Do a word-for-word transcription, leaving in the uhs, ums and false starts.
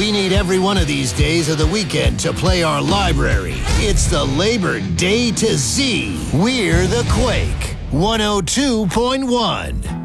We need every one of these days of the weekend to play our library. It's the Labor Day to Z. We're the Quake. one oh two point one.